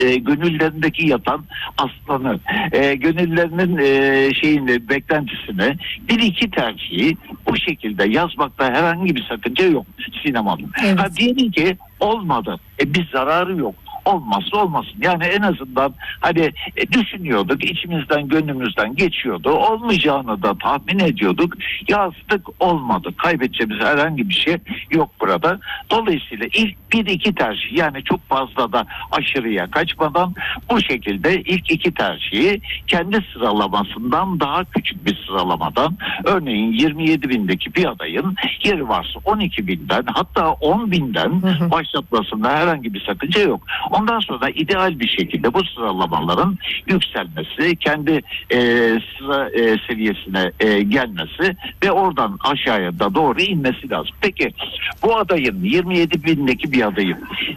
gönüllerindeki yatan aslanı, gönüllerinin beklentisini, bir iki tercihi bu şekilde yazmakta herhangi bir sakınca yok sinemanın. Evet. Diyelim ki olmadı. Bir zararı yok. Olmazsa olmasın. Yani en azından hani düşünüyorduk, içimizden gönlümüzden geçiyordu. Olmayacağını da tahmin ediyorduk. Yazdık, olmadı. Kaybedeceğimiz herhangi bir şey yok burada. Dolayısıyla ilk bir iki tercih, yani çok fazla da aşırıya kaçmadan bu şekilde ilk iki tercihi kendi sıralamasından daha küçük bir sıralamadan, örneğin 27 bindeki bir adayın yeri varsa 12 binden, hatta 10 binden başlatmasında herhangi bir sakınca yok. Ondan sonra ideal bir şekilde bu sıralamaların yükselmesi, kendi sıra seviyesine gelmesi ve oradan aşağıya da doğru inmesi lazım. Peki bu adayın, 27 bindeki bir adayın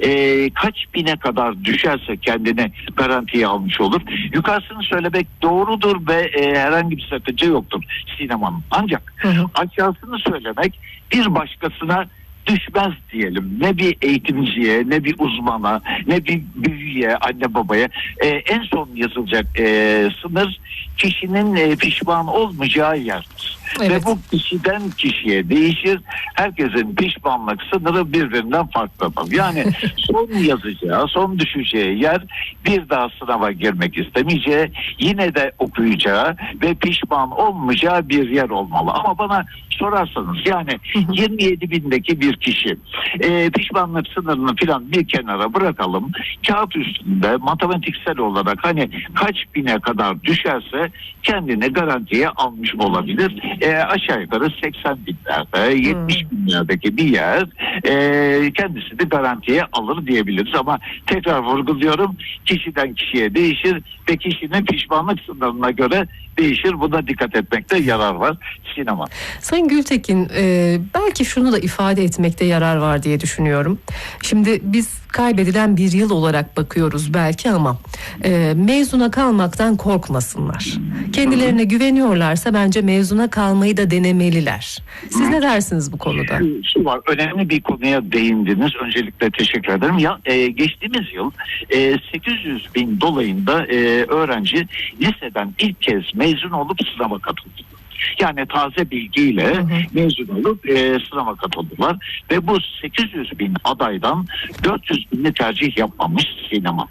kaç bine kadar düşerse kendini garantiye almış olur? Yukarısını söylemek doğrudur ve herhangi bir sakınca yoktur sinemanın. Ancak aşağısını söylemek bir başkasına düşmez diyelim. Ne bir eğitimciye, ne bir uzmana, ne bir büyüğe, anne babaya. En son yazılacak sınır kişinin pişman olmayacağı yerdir. Evet. Ve bu kişiden kişiye değişir. Herkesin pişmanlık sınırı birbirinden farklıdır. Yani son yazacağı, son düşeceği yer, bir daha sınava girmek istemeyeceği, yine de okuyacağı ve pişman olmayacağı bir yer olmalı. Ama bana sorarsanız, yani 27 bindeki bir kişi pişmanlık sınırını falan bir kenara bırakalım. Kağıt üstünde matematiksel olarak hani kaç bine kadar düşerse kendini garantiye almış olabilir. Aşağı yukarı 80 binlerde, 70 binlerdeki bir yer kendisini garantiye alır diyebiliriz. Ama tekrar vurguluyorum, kişiden kişiye değişir ve kişinin pişmanlık sınırına göre değişir. Buna dikkat etmekte yarar var sinema. Sayın Gültekin, belki şunu da ifade etmekte yarar var diye düşünüyorum. Şimdi biz kaybedilen bir yıl olarak bakıyoruz belki ama mezuna kalmaktan korkmasınlar. Kendilerine güveniyorlarsa bence mezuna kalmayı da denemeliler. Siz ne dersiniz bu konuda? Şu var, önemli bir konuya değindiniz. Öncelikle teşekkür ederim. Geçtiğimiz yıl 800 bin dolayında öğrenci liseden ilk kez mezun olup sınava katıldı. Yani taze bilgiyle mezun olup sınava katıldılar ve bu 800 bin adaydan 400 bini tercih yapmamış sinema.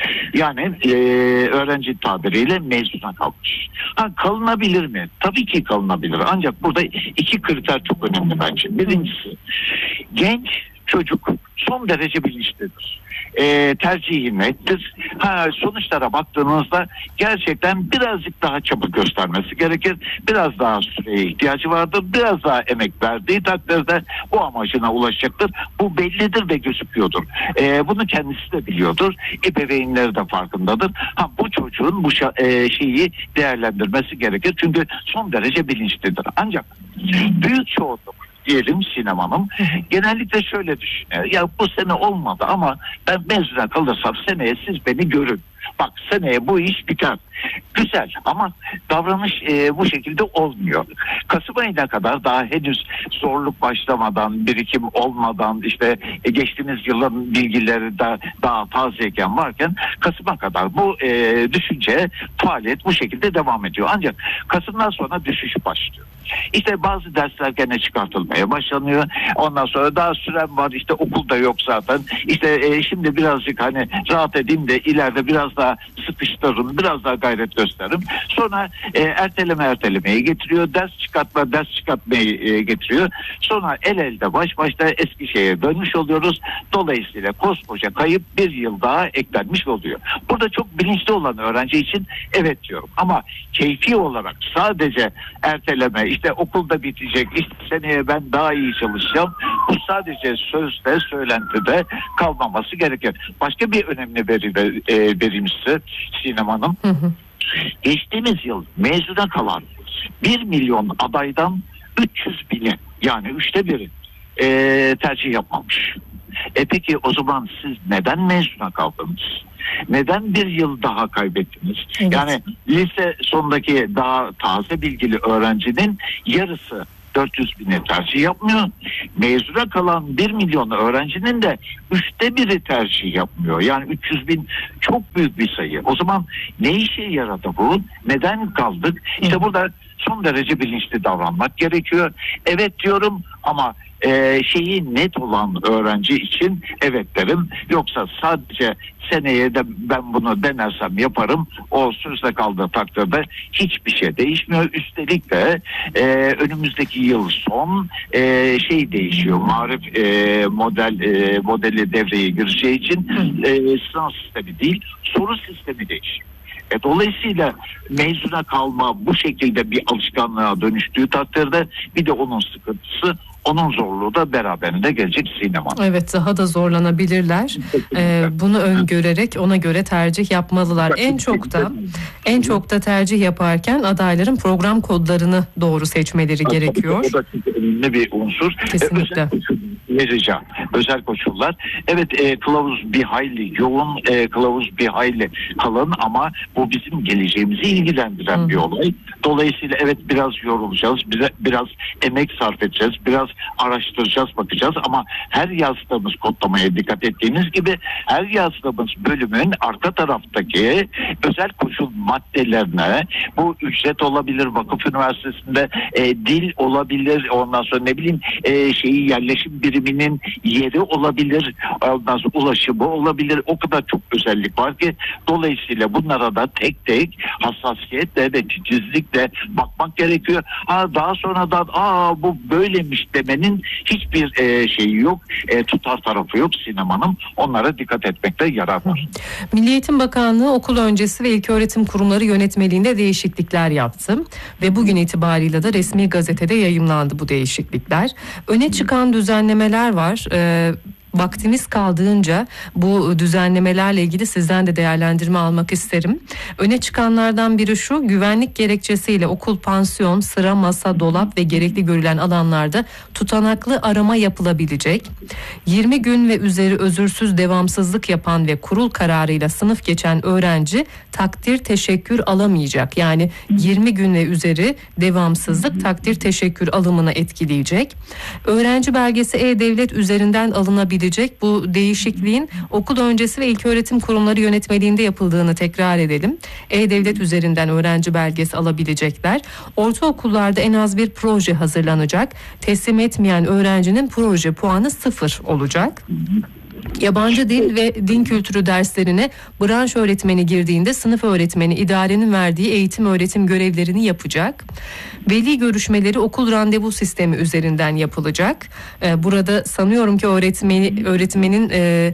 Yani öğrenci tabiriyle mezuna kalmış. Kalınabilir mi? Tabii ki kalınabilir. Ancak burada iki kriter çok önemli bence. Birincisi, genç çocuk son derece bilinçlidir. Tercihi nettir. Sonuçlara baktığınızda gerçekten birazcık daha çabuk göstermesi gerekir. Biraz daha süreye ihtiyacı vardır. Biraz daha emek verdiği takdirde bu amacına ulaşacaktır. Bu bellidir ve gözüküyordur. Bunu kendisi de biliyordur. Ebeveynleri de farkındadır. Bu çocuğun bu şeyi değerlendirmesi gerekir. Çünkü son derece bilinçlidir. Ancak büyük çoğunluk diyelim sinemanın genellikle şöyle düşünüyor. Ya bu sene olmadı ama ben mezuna kalırsam seneye siz beni görün. Bak seneye bu iş biter. Güzel ama davranış bu şekilde olmuyor. Kasım ayına kadar daha henüz zorluk başlamadan, birikim olmadan, işte geçtiğimiz yılın bilgileri daha tazeyken varken Kasım'a kadar bu düşünce, faaliyet bu şekilde devam ediyor. Ancak Kasım'dan sonra düşüş başlıyor. İşte bazı dersler gene çıkartılmaya başlanıyor. Ondan sonra daha süren var. İşte okulda yok zaten. İşte şimdi birazcık hani rahat edeyim de ileride biraz daha sıkıştırırım, biraz daha gayret gösteririm. Sonra ertelemeye getiriyor. Ders çıkartmayı getiriyor. Sonra el elde baş başta eski şeye dönmüş oluyoruz. Dolayısıyla koskoca kayıp bir yıl daha eklenmiş oluyor. Burada çok bilinçli olan öğrenci için evet diyorum. Ama keyfi olarak sadece erteleme, işte okulda bitecek, işte seneye ben daha iyi çalışacağım. Bu sadece sözde, söylentide kalmaması gerekir. Başka bir önemli veri vereyim size Sinem Hanım. Geçtiğimiz yıl mezuna kalan 1 milyon adaydan 300 bini, yani 1/3 tercih yapmamış. Peki o zaman siz neden mezuna kaldınız? Neden bir yıl daha kaybettiniz? Evet. Yani lise sondaki daha taze bilgili öğrencinin yarısı 400 bini tercih yapmıyor. Mezuna kalan 1 milyon öğrencinin de 1/3'ü tercih yapmıyor. Yani 300 bin çok büyük bir sayı. O zaman ne işe yaradı bu? Neden kaldık? İşte burada son derece bilinçli davranmak gerekiyor. Evet diyorum ama şeyi net olan öğrenci için evet derim. Yoksa sadece seneye de ben bunu denersem yaparım, o sözde kaldığı takdirde hiçbir şey değişmiyor. Üstelik de önümüzdeki yıl son şey değişiyor. Marif modeli devreye gireceği için sınav sistemi değil, soru sistemi değişiyor. Dolayısıyla mezuna kalma bu şekilde bir alışkanlığa dönüştüğü takdirde bir de onun sıkıntısı, onun zorluğu da beraberinde gelecek sinema. Evet, daha da zorlanabilirler. Bunu öngörerek ona göre tercih yapmalılar. En çok da tercih yaparken adayların program kodlarını doğru seçmeleri gerekiyor. O da önemli bir unsur. Kesinlikle. Özel koşullar. Evet, kılavuz bir hayli yoğun, kılavuz bir hayli kalın ama bu bizim geleceğimizi ilgilendiren bir olay. Dolayısıyla evet biraz yorulacağız, biraz emek sarf edeceğiz, biraz araştıracağız, bakacağız ama her yazdığımız kodlamaya dikkat ettiğiniz gibi her yazdığımız bölümün arka taraftaki özel koşul maddelerine, bu ücret olabilir, vakıf üniversitesinde dil olabilir, ondan sonra ne bileyim yerleşim biriminin yeri olabilir, ondan sonra ulaşımı olabilir, o kadar çok özellik var ki dolayısıyla bunlara da tek tek hassasiyetle ve titizlikle bakmak gerekiyor. Daha sonradan bu böylemiş demenin hiçbir şeyi yok, tutar tarafı yok sinemanın. Onlara dikkat etmekte yarar var. Milli Eğitim Bakanlığı okul öncesi ve ilköğretim kurumları yönetmeliğinde değişiklikler yaptı ve bugün itibariyle de resmi gazetede yayımlandı bu değişiklikler. Öne çıkan düzenlemeler var. Vaktimiz kaldığınca bu düzenlemelerle ilgili sizden de değerlendirme almak isterim. Öne çıkanlardan biri şu: güvenlik gerekçesiyle okul, pansiyon, sıra, masa, dolap ve gerekli görülen alanlarda tutanaklı arama yapılabilecek. 20 gün ve üzeri özürsüz devamsızlık yapan ve kurul kararıyla sınıf geçen öğrenci takdir teşekkür alamayacak. Yani 20 gün ve üzeri devamsızlık takdir teşekkür alımını etkileyecek. Öğrenci belgesi E-Devlet üzerinden alınabilecek. Bu değişikliğin okul öncesi ve ilköğretim kurumları yönetmeliğinde yapıldığını tekrar edelim. E-Devlet üzerinden öğrenci belgesi alabilecekler. Ortaokullarda en az bir proje hazırlanacak. Teslim etmeyen öğrencinin proje puanı 0 olacak. Yabancı dil ve din kültürü derslerine branş öğretmeni girdiğinde sınıf öğretmeni idarenin verdiği eğitim öğretim görevlerini yapacak. Veli görüşmeleri okul randevu sistemi üzerinden yapılacak. Burada sanıyorum ki öğretmenin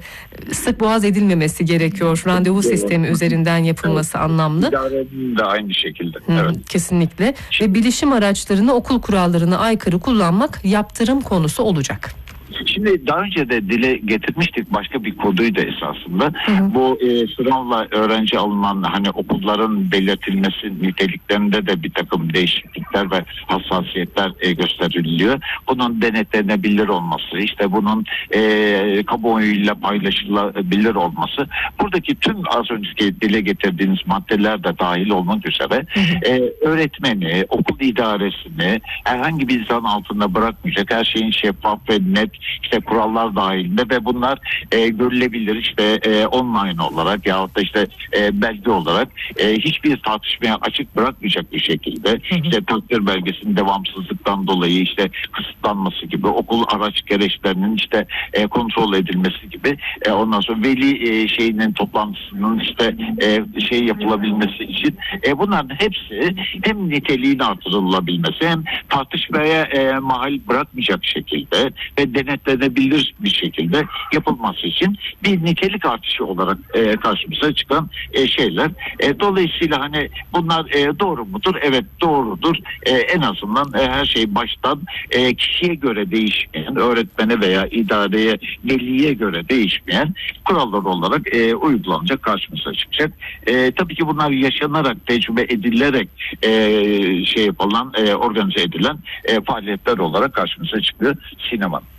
sık boğaz edilmemesi gerekiyor. Randevu sistemi üzerinden yapılması anlamlı. İdarenin de aynı şekilde. Evet. Kesinlikle. Ve bilişim araçlarını okul kurallarına aykırı kullanmak yaptırım konusu olacak. Şimdi daha önce de dile getirmiştik, başka bir koduydu esasında. Bu sınavla öğrenci alınan okulların belirtilmesi niteliklerinde de bir takım değişiklikler ve hassasiyetler gösteriliyor. Bunun denetlenebilir olması, işte bunun kamuoyuyla paylaşılabilir olması, buradaki tüm az önceki dile getirdiğiniz maddeler de dahil olmak üzere öğretmeni, okul idaresini herhangi bir zan altında bırakmayacak, her şeyin şeffaf ve net kurallar dahilinde ve bunlar görülebilir online olarak yahut da belge olarak hiçbir tartışmaya açık bırakmayacak bir şekilde takdir belgesinin devamsızlıktan dolayı kısıtlanması gibi, okul araç gereçlerinin kontrol edilmesi gibi, ondan sonra veli şeyinin toplantısının yapılabilmesi için bunların hepsi hem niteliğin artırılabilmesi hem tartışmaya mahal bırakmayacak şekilde ve denetlenebilir bir şekilde yapılması için bir nitelik artışı olarak karşımıza çıkan şeyler. Dolayısıyla bunlar doğru mudur? Evet, doğrudur. En azından her şey baştan kişiye göre değişmeyen, öğretmene veya idareye, veliye göre değişmeyen kurallar olarak uygulanacak, karşımıza çıkacak. Tabii ki bunlar yaşanarak, tecrübe edilerek organize edilen faaliyetler olarak karşımıza çıkıyor sinema.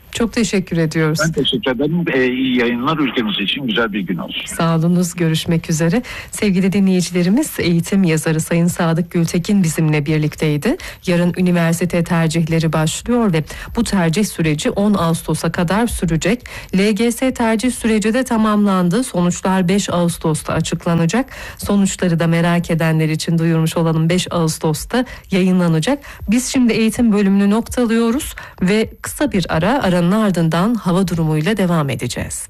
Çok teşekkür ediyoruz. Ben teşekkür ederim. İyi yayınlar, ülkemiz için güzel bir gün olsun. Sağ olunuz. Görüşmek üzere. Sevgili dinleyicilerimiz, eğitim yazarı Sayın Sadık Gültekin bizimle birlikteydi. Yarın üniversite tercihleri başlıyor ve bu tercih süreci 10 Ağustos'a kadar sürecek. LGS tercih süreci de tamamlandı. Sonuçlar 5 Ağustos'ta açıklanacak. Sonuçları da merak edenler için duyurmuş olalım, 5 Ağustos'ta yayınlanacak. Biz şimdi eğitim bölümünü noktalıyoruz ve kısa bir aranın ardından hava durumuyla devam edeceğiz.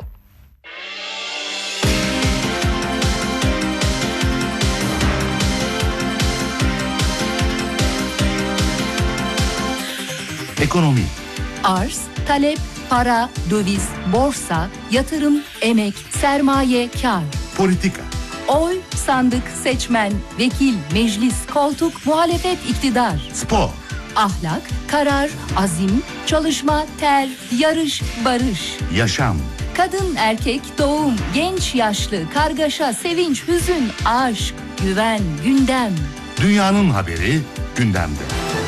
Ekonomi. Arz, talep, para, döviz, borsa, yatırım, emek, sermaye, kar. Politika. Oy, sandık, seçmen, vekil, meclis, koltuk, muhalefet, iktidar. Spor. Ahlak, karar, azim, çalışma, ter, yarış, barış. Yaşam. Kadın, erkek, doğum, genç, yaşlı, kargaşa, sevinç, hüzün, aşk, güven, gündem. Dünyanın haberi gündemde.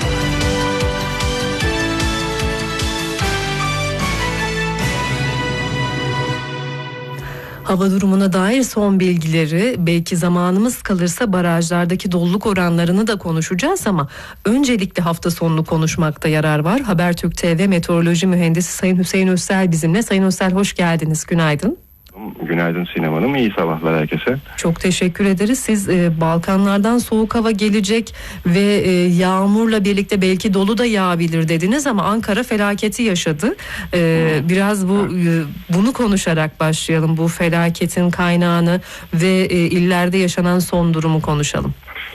Hava durumuna dair son bilgileri, belki zamanımız kalırsa barajlardaki doluluk oranlarını da konuşacağız ama öncelikle hafta sonunu konuşmakta yarar var. Habertürk TV Meteoroloji Mühendisi Sayın Hüseyin Özsel bizimle. Sayın Özsel, hoş geldiniz. Günaydın. Günaydın Sinem Hanım. İyi sabahlar herkese. Çok teşekkür ederiz. Siz Balkanlardan soğuk hava gelecek ve yağmurla birlikte belki dolu da yağabilir dediniz ama Ankara felaketi yaşadı. Biraz bunu konuşarak başlayalım. Bu felaketin kaynağını ve illerde yaşanan son durumu konuşalım.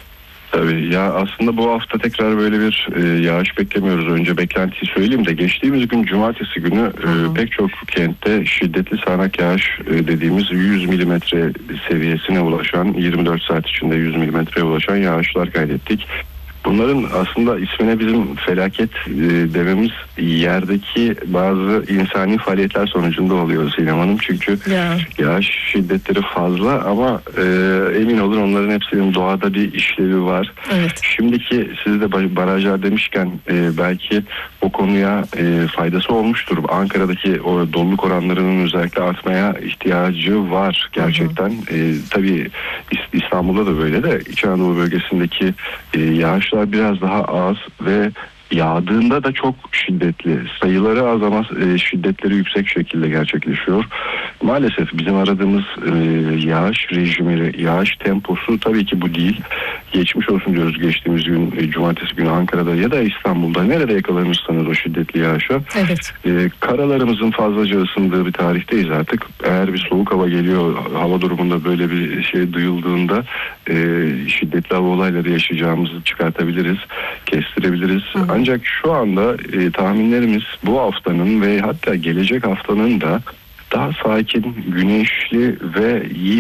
Tabii ya, aslında bu hafta tekrar böyle bir yağış beklemiyoruz. Önce beklentiyi söyleyeyim de geçtiğimiz gün cumartesi günü pek çok kentte şiddetli sağanak yağış dediğimiz 100 milimetre seviyesine ulaşan, 24 saat içinde 100 milimetreye ulaşan yağışlar kaydettik. Bunların aslında ismine bizim felaket dememiz yerdeki bazı insani faaliyetler sonucunda oluyor Sinem Hanım. Çünkü yağış şiddetleri fazla ama emin olun onların hepsinin doğada bir işlevi var. Evet. Şimdiki siz de barajlar demişken belki o konuya faydası olmuştur. Ankara'daki o doluluk oranlarının özellikle artmaya ihtiyacı var gerçekten. Tabii İstanbul'da da böyle de İç Anadolu bölgesindeki yağışlar biraz daha az ve yağdığında da çok şiddetli. Sayıları az ama şiddetleri yüksek şekilde gerçekleşiyor. Maalesef bizim aradığımız yağış rejimi, yağış temposu tabii ki bu değil. Geçmiş olsun diyoruz geçtiğimiz gün, cumartesi günü Ankara'da ya da İstanbul'da nerede yakalanırsanız o şiddetli yağışa. Evet. Karalarımızın fazlaca ısındığı bir tarihteyiz artık. Eğer bir soğuk hava geliyor, hava durumunda böyle bir şey duyulduğunda şiddetli hava olayları yaşayacağımızı çıkartabiliriz, kestirebiliriz. Ancak şu anda tahminlerimiz bu haftanın ve hatta gelecek haftanın da daha sakin, güneşli ve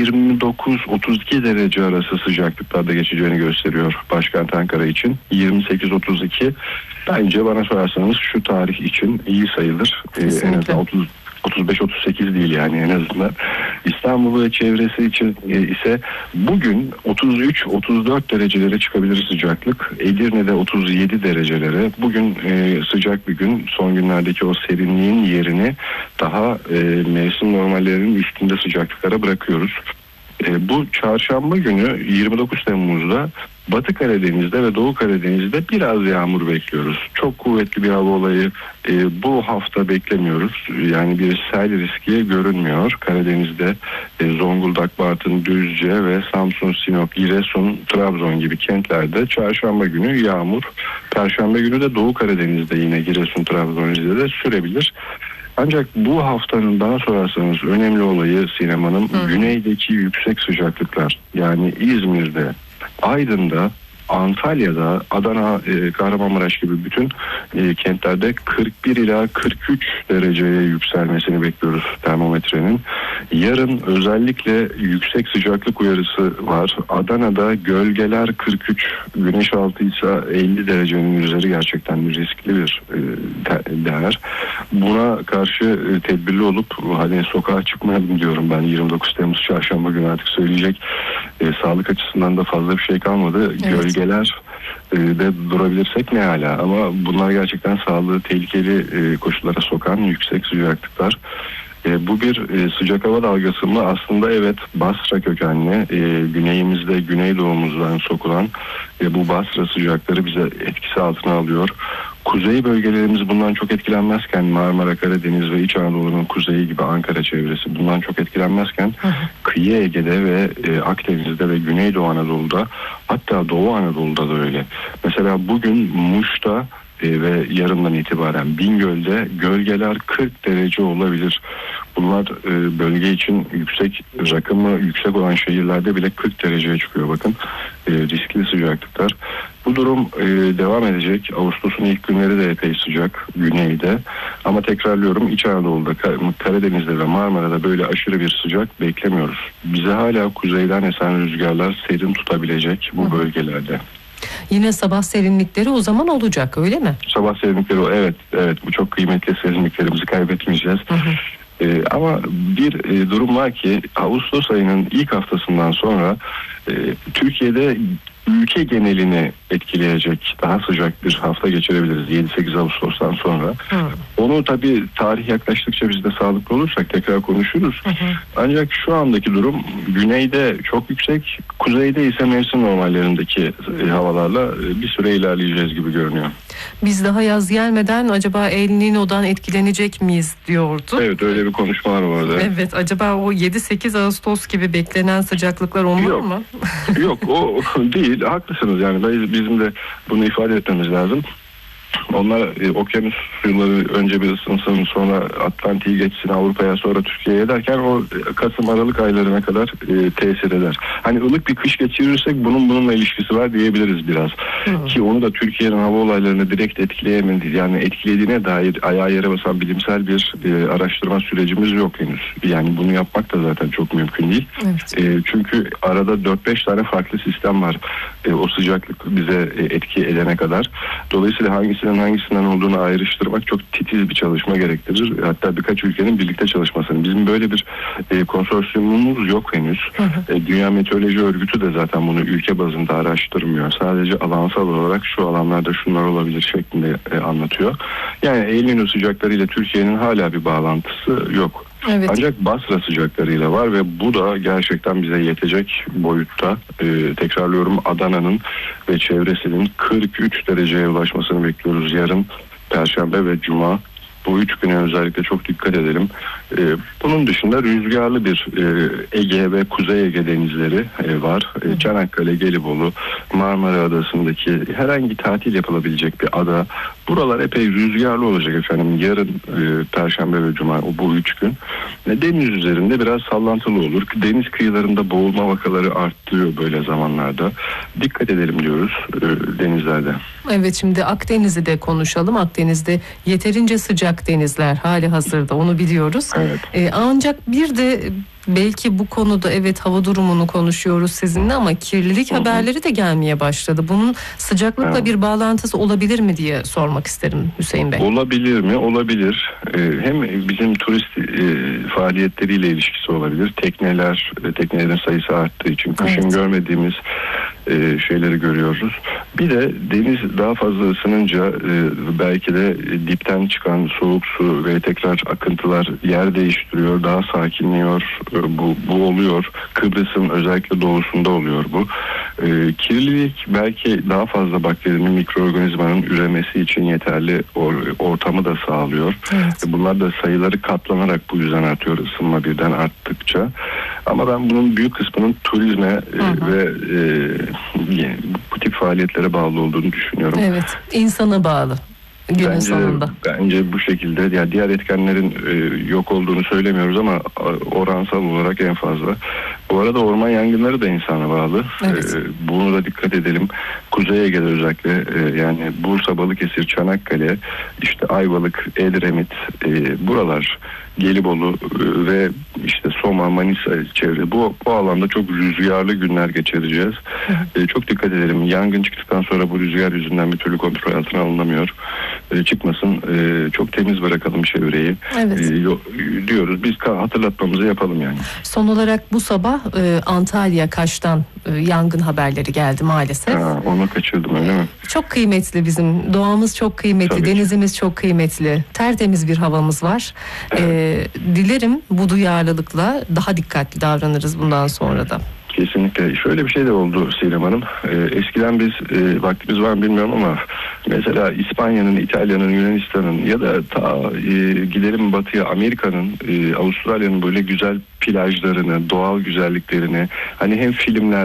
29-32 derece arası sıcaklıklarda geçeceğini gösteriyor başkent Ankara için. 28-32 bence bana sorarsanız şu tarih için iyi sayılır. En azından 35-38 değil yani en azından. İstanbul ve çevresi için ise bugün 33-34 derecelere çıkabilir sıcaklık. Edirne'de 37 derecelere. Bugün sıcak bir gün. Son günlerdeki o serinliğin yerini daha mevsim normallerinin üstünde sıcaklıklara bırakıyoruz. Bu çarşamba günü 29 Temmuz'da Batı Karadeniz'de ve Doğu Karadeniz'de biraz yağmur bekliyoruz. Çok kuvvetli bir hava olayı bu hafta beklemiyoruz. Yani bir sel riski görünmüyor. Karadeniz'de Zonguldak, Bartın, Düzce ve Samsun, Sinop, Giresun, Trabzon gibi kentlerde çarşamba günü yağmur. Perşembe günü de Doğu Karadeniz'de yine Giresun, Trabzon, Rize'de de sürebilir. Ancak bu haftanın bana sorarsanız önemli olayı Sinem Hanım, güneydeki yüksek sıcaklıklar. Yani İzmir'de, Aydın'da, Antalya'da, Adana, Kahramanmaraş gibi bütün kentlerde 41 ila 43 dereceye yükselmesini bekliyoruz termometrenin. Yarın özellikle yüksek sıcaklık uyarısı var. Adana'da gölgeler 43, güneş altı ise 50 derecenin üzeri gerçekten riskli bir değer. Buna karşı tedbirli olup hani sokağa çıkmayalım diyorum ben. 29 Temmuz çarşamba günü artık söyleyecek sağlık açısından da fazla bir şey kalmadı. Evet. Gölgeler de durabilirsek ne hala, ama bunlar gerçekten sağlığı tehlikeli koşullara sokan yüksek sıcaklıklar. Bu bir sıcak hava dalgası mı? Aslında evet, Basra kökenli, güneyimizde, güneydoğumuzdan sokulan bu Basra sıcakları bize etkisi altına alıyor. Kuzey bölgelerimiz bundan çok etkilenmezken, Marmara, Karadeniz ve İç Anadolu'nun kuzeyi gibi Ankara çevresi bundan çok etkilenmezken, kıyı Ege'de ve Akdeniz'de ve Güneydoğu Anadolu'da, hatta Doğu Anadolu'da da öyle. Mesela bugün Muş'ta ve yarından itibaren Bingöl'de gölgeler 40 derece olabilir. Bunlar bölge için yüksek, rakımı yüksek olan şehirlerde bile 40 dereceye çıkıyor, bakın. Riskli sıcaklıklar. Bu durum devam edecek. Ağustos'un ilk günleri de epey sıcak güneyde. Ama tekrarlıyorum, İç Anadolu'da, Karadeniz'de ve Marmara'da böyle aşırı bir sıcak beklemiyoruz. Bize hala kuzeyden esen rüzgarlar serin tutabilecek bu bölgelerde. Yine sabah serinlikleri o zaman olacak, öyle mi? Sabah serinlikleri, evet, bu çok kıymetli serinliklerimizi kaybetmeyeceğiz. Ama bir durum var ki Ağustos ayının ilk haftasından sonra Türkiye'de ülke genelini etkileyecek daha sıcak bir hafta geçirebiliriz 7-8 Ağustos'tan sonra. Onu tabii tarih yaklaştıkça biz de sağlıklı olursak tekrar konuşuruz. Ancak şu andaki durum güneyde çok yüksek, kuzeyde ise mevsim normallerindeki havalarla bir süre ilerleyeceğiz gibi görünüyor. Biz daha yaz gelmeden acaba El Niño'dan etkilenecek miyiz diyordu. Evet, öyle bir konuşmalar vardı. Evet, acaba o 7-8 Ağustos gibi beklenen sıcaklıklar onlar mı? Yok, o değil. Haklısınız, yani bizim de bunu ifade etmemiz lazım. Onlar okyanus suları önce bir ısınsın, sonra Atlantik'i geçsin Avrupa'ya, sonra Türkiye'ye derken o Kasım-Aralık aylarına kadar tesir eder. Hani ılık bir kış geçirirsek bununla ilişkisi var diyebiliriz biraz. Ki onu da Türkiye'nin hava olaylarını direkt etkileyemedi. Yani etkilediğine dair ayağa yere basan bilimsel bir araştırma sürecimiz yok henüz. Yani bunu yapmak da zaten çok mümkün değil. Evet. Çünkü arada 4-5 tane farklı sistem var. O sıcaklık bize etki edene kadar. Dolayısıyla hangisinden olduğunu ayrıştırmak çok titiz bir çalışma gerektirir. Hatta birkaç ülkenin birlikte çalışmasını. Bizim böyle bir konsorsiyumumuz yok henüz. Dünya Meteoroloji Örgütü de zaten bunu ülke bazında araştırmıyor. Sadece alansal olarak şu alanlarda şunlar olabilir şeklinde anlatıyor. Yani El Niño sıcaklarıyla Türkiye'nin hala bir bağlantısı yok. Evet. Ancak Basra sıcaklarıyla var ve bu da gerçekten bize yetecek boyutta. Tekrarlıyorum, Adana'nın ve çevresinin 43 dereceye ulaşmasını bekliyoruz yarın Perşembe ve Cuma. Bu 3 güne özellikle çok dikkat edelim. Bunun dışında rüzgarlı bir Ege ve Kuzey Ege denizleri var. Çanakkale, Gelibolu, Marmara Adası'ndaki herhangi tatil yapılabilecek bir ada. Buralar epey rüzgarlı olacak efendim. Yarın Perşembe ve Cuma, bu 3 gün. Deniz üzerinde biraz sallantılı olur. Deniz kıyılarında boğulma vakaları arttırıyor böyle zamanlarda. Dikkat edelim diyoruz denizlerde. Evet, şimdi Akdeniz'i de konuşalım. Akdeniz'de yeterince sıcak denizler hali hazırda, onu biliyoruz. Evet. Ancak bir de belki bu konuda evet hava durumunu konuşuyoruz sizinle ama kirlilik haberleri de gelmeye başladı. Bunun sıcaklıkla bir bağlantısı olabilir mi diye sormak isterim Hüseyin Bey. Olabilir mi? Olabilir. Hem bizim turist faaliyetleriyle ilişkisi olabilir. Teknelerin sayısı arttığı için kışın görmediğimiz şeyleri görüyoruz. Bir de deniz daha fazla ısınınca belki de dipten çıkan soğuk su ve tekrar akıntılar yer değiştiriyor, daha sakinliyor. Bu oluyor. Kıbrıs'ın özellikle doğusunda oluyor bu. Kirlilik belki daha fazla bakterinin, mikroorganizmanın üremesi için yeterli ortamı da sağlıyor. Evet. Bunlar da sayıları katlanarak bu yüzden artıyor, ısınma birden arttıkça. Ama ben bunun büyük kısmının turizme ve bu tip faaliyetlere bağlı olduğunu düşünüyorum. Evet, insana bağlı. Günün sonunda. Bence bu şekilde, yani diğer etkenlerin yok olduğunu söylemiyoruz ama oransal olarak en fazla. Bu arada orman yangınları da insana bağlı. Evet. Bunu da dikkat edelim. Kuzey Ege'de özellikle yani Bursa, Balıkesir, Çanakkale, işte Ayvalık, Edremit, buralar, Gelibolu ve işte Soma, Manisa çevre, bu alanda çok rüzgarlı günler geçireceğiz. Çok dikkat edelim. Yangın çıktıktan sonra bu rüzgar yüzünden bir türlü kontrol altına alınamıyor. Çıkmasın. Çok temiz bırakalım çevreyi. Evet. Diyoruz. Biz hatırlatmamızı yapalım yani. Son olarak bu sabah Antalya, Kaş'tan yangın haberleri geldi maalesef. Onu kaçırdım, öyle mi? Çok kıymetli bizim doğamız, çok kıymetli, Tabii denizimiz çok kıymetli, tertemiz bir havamız var. Dilerim bu duyarlılıkla daha dikkatli davranırız bundan sonra da. Kesinlikle. Şöyle bir şey de oldu Sinem Hanım. Eskiden biz, vaktimiz var mı bilmiyorum ama mesela İspanya'nın, İtalya'nın, Yunanistan'ın ya da gidelim batıya, Amerika'nın, Avustralya'nın böyle güzel plajlarını, doğal güzelliklerini, hani hem filmler